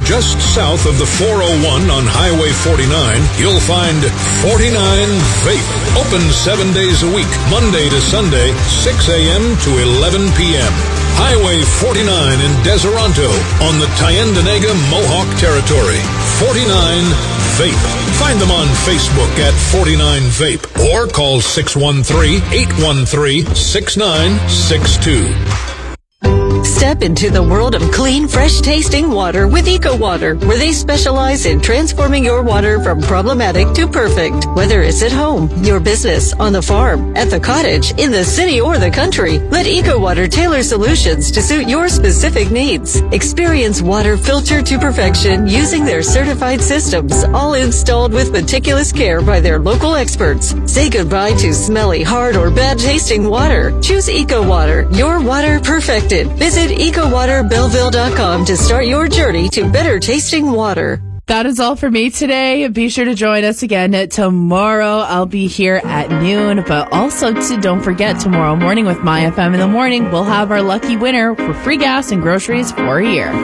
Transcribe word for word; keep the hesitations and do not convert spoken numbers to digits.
just south of the four oh one on Highway forty-nine, you'll find forty-nine Vape. Open seven days a week, Monday to Sunday, six a.m. to eleven p.m. Highway forty-nine in Deseronto on the Tyendinaga Mohawk Territory. forty-nine Vape. Find them on Facebook at forty-nine Vape or call six one three, eight one three, six nine six two. Step into the world of clean, fresh-tasting water with EcoWater, where they specialize in transforming your water from problematic to perfect. Whether it's at home, your business, on the farm, at the cottage, in the city, or the country, let EcoWater tailor solutions to suit your specific needs. Experience water filtered to perfection using their certified systems, all installed with meticulous care by their local experts. Say goodbye to smelly, hard, or bad-tasting water. Choose EcoWater, your water perfected. Visit eco water belleville dot com to start your journey to better tasting water. That is all for me today. Be sure to join us again tomorrow. I'll be here at noon, but also to, don't forget, tomorrow morning with My F M in the morning, we'll have our lucky winner for free gas and groceries for a year.